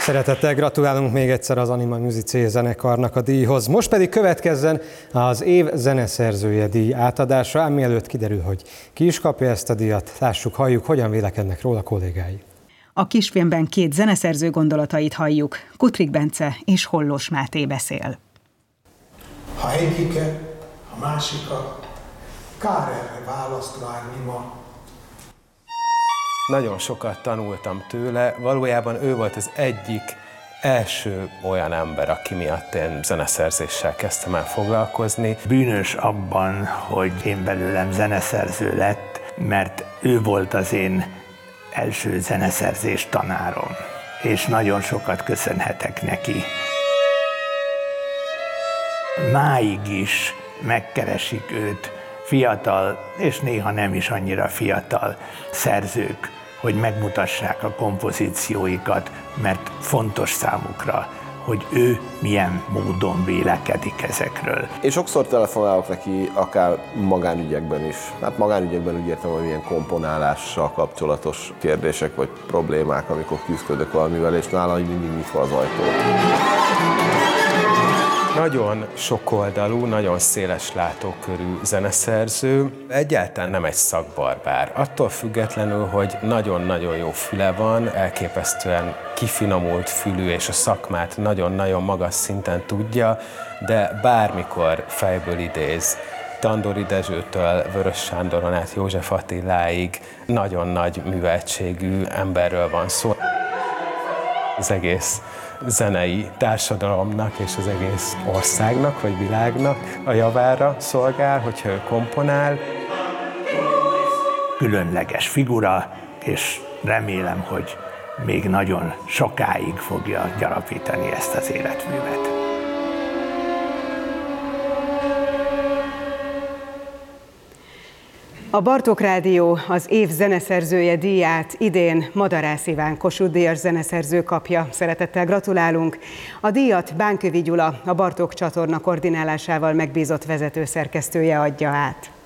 Szeretettel gratulálunk még egyszer az Anima Musicae zenekarnak a díjhoz. Most pedig következzen az év zeneszerzője díj átadása, ám mielőtt kiderül, hogy ki is kapja ezt a díjat, lássuk, halljuk, hogyan vélekednek róla kollégái. A kisfilmben két zeneszerző gondolatait halljuk. Kutrik Bence és Hollós Máté beszél. Ha egyike, a másika, kár erre választ várni ma. Nagyon sokat tanultam tőle, valójában ő volt az egyik első olyan ember, aki miatt én zeneszerzéssel kezdtem el foglalkozni. Bűnös abban, hogy én belőlem zeneszerző lett, mert ő volt az én első zeneszerzés tanárom, és nagyon sokat köszönhetek neki. Máig is megkeresik őt fiatal, és néha nem is annyira fiatal szerzők, hogy megmutassák a kompozícióikat, mert fontos számukra, hogy ő milyen módon vélekedik ezekről. Én sokszor telefonálok neki, akár magánügyekben is. Hát magánügyekben úgy értem, hogy milyen komponálással kapcsolatos kérdések vagy problémák, amikor küzdök valamivel, és nála mindig nyitva az ajtó. Nagyon sokoldalú, nagyon széles látókörű zeneszerző, egyáltalán nem egy szakbarbár. Attól függetlenül, hogy nagyon-nagyon jó füle van, elképesztően kifinomult fülű, és a szakmát nagyon-nagyon magas szinten tudja, de bármikor fejből idéz. Tandori Dezsőtől Vörös Sándoron át József Attiláig nagyon nagy műveltségű emberről van szó. Az egész zenei társadalomnak és az egész országnak vagy világnak a javára szolgál, hogyha ő komponál. Különleges figura, és remélem, hogy még nagyon sokáig fogja gyarapítani ezt az életművet. A Bartók Rádió az év zeneszerzője díját idén Madarász Iván Kossuth Díjas zeneszerző kapja. Szeretettel gratulálunk. A díjat Bánkövi Gyula, a Bartók csatorna koordinálásával megbízott vezetőszerkesztője adja át.